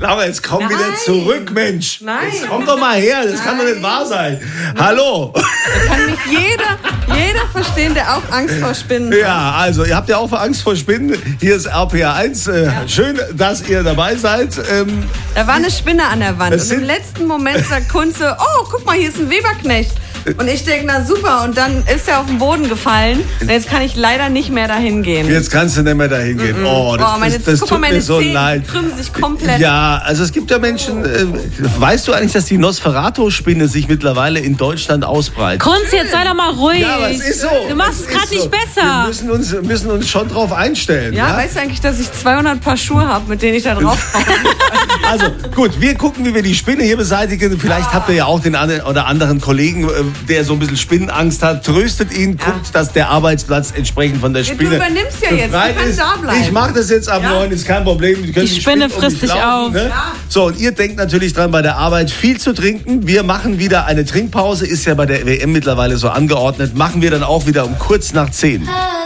Laura, jetzt komm wieder zurück, Mensch. Nein. Jetzt komm doch mal her, das kann doch nicht wahr sein. Hallo. Kann mich jeder verstehen, der auch Angst vor Spinnen hat. Ja, also, ihr habt ja auch Angst vor Spinnen. Hier ist RPA1. Schön, dass ihr dabei seid. Da war eine Spinne an der Wand. Und im letzten Moment sagt Kunze, oh, guck mal, hier ist ein Weberknecht. Und ich denke, na super. Und dann ist er auf den Boden gefallen. Und jetzt kann ich leider nicht mehr dahin gehen. Jetzt kannst du nicht mehr dahin gehen. Oh, das tut mir so leid. Die krümmen sich komplett. Ja, also es gibt ja Menschen, weißt du eigentlich, dass die Nosferatu-Spinne sich mittlerweile in Deutschland ausbreitet? Kunz, jetzt sei doch mal ruhig. Ja, aber es ist so. Du machst es gerade nicht besser. Wir müssen uns schon drauf einstellen. Ja, weißt du eigentlich, dass ich 200 Paar Schuhe habe, mit denen ich da drauf komme? Also gut, wir gucken, wie wir die Spinne hier beseitigen. Vielleicht habt ihr ja auch den einen oder anderen Kollegen, der so ein bisschen Spinnenangst hat. Tröstet ihn, guckt, dass der Arbeitsplatz entsprechend von der Spinne Du übernimmst ja jetzt, du kannst da bleiben. Ich mache das jetzt ab 9, ist kein Problem. Die Spinne frisst dich auf. Ne? Ja. So, und ihr denkt natürlich dran, bei der Arbeit viel zu trinken. Wir machen wieder eine Trinkpause, ist ja bei der WM mittlerweile so angeordnet. Machen wir dann auch wieder um kurz nach 10.